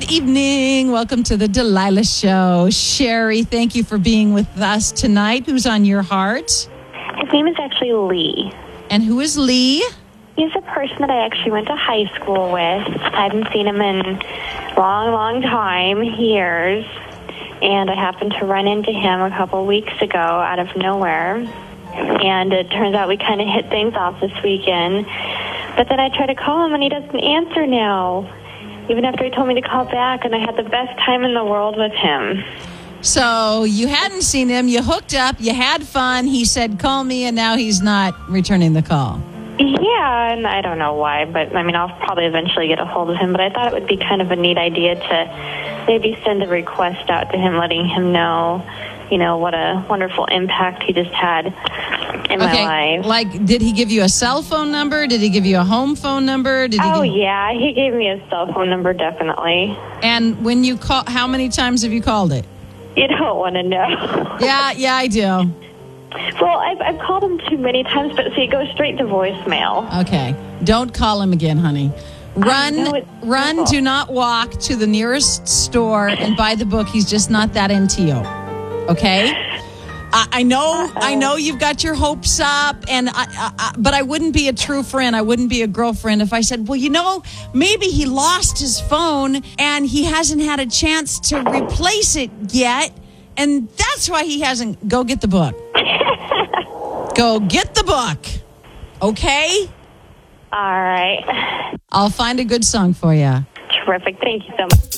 Good evening. Welcome to the Delilah Show. Sherry, thank you for being with us tonight. Who's on your heart? His name is actually Lee. And who is Lee? He's a person that I actually went to high school with. I haven't seen him in long time, years. And I happened to run into him a couple weeks ago out of nowhere. And it turns out we kind of hit things off this weekend. But then I try to call him and he doesn't answer now. Even after he told me to call back, and I had the best time in the world with him. So you hadn't seen him, you hooked up, you had fun, he said, call me, and now he's not returning the call. Yeah, and I don't know why, but I mean, I'll probably eventually get a hold of him, but I thought it would be kind of a neat idea to maybe send a request out to him, letting him know, what a wonderful impact he just had in my life. Like, did he give you a cell phone number? Did he give you a home phone number? Yeah, he gave me a cell phone number, definitely. And when you call, how many times have you called it? You don't want to know. Yeah, I do. Well, I've called him too many times, but see, it goes straight to voicemail. Okay. Don't call him again, honey. Run, do not walk to the nearest store and buy the book. He's just not that into you. Okay? I know you've got your hopes up, but I wouldn't be a true friend. I wouldn't be a girlfriend if I said, well, maybe he lost his phone and he hasn't had a chance to replace it yet, and that's why he hasn't. Go get the book. Go get the book. Okay? All right. I'll find a good song for you. Terrific. Thank you so much.